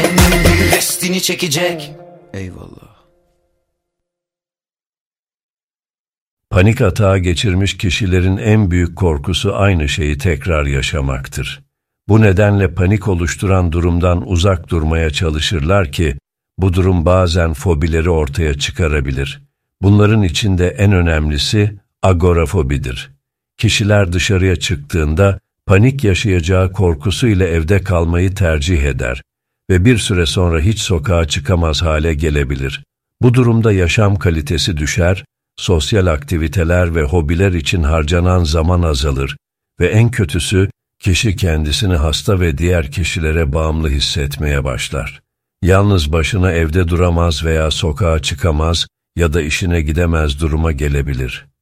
Restini çekecek. Eyvallah. Panik atağı geçirmiş kişilerin en büyük korkusu aynı şeyi tekrar yaşamaktır. Bu nedenle panik oluşturan durumdan uzak durmaya çalışırlar ki, bu durum bazen fobileri ortaya çıkarabilir. Bunların içinde en önemlisi agorafobidir. Kişiler dışarıya çıktığında panik yaşayacağı korkusuyla evde kalmayı tercih eder ve bir süre sonra hiç sokağa çıkamaz hale gelebilir. Bu durumda yaşam kalitesi düşer, sosyal aktiviteler ve hobiler için harcanan zaman azalır ve en kötüsü kişi kendisini hasta ve diğer kişilere bağımlı hissetmeye başlar. Yalnız başına evde duramaz veya sokağa çıkamaz ya da işine gidemez duruma gelebilir.